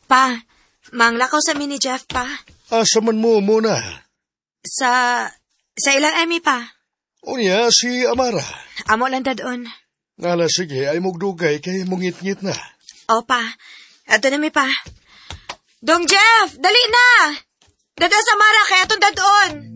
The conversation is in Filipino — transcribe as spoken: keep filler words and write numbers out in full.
Pa, manglakaw sa amin ni Jeff, pa. Asa man mo muna? Sa... sa ilang emi, pa. Unya, si Amara. Amo lang dadon. Ngala, sige, ay mugdugay kay mungit-ngit na. O, pa. Ato na mi, pa. Dong Jeff, dali na! Dada sa Mara, kaya itong dadon.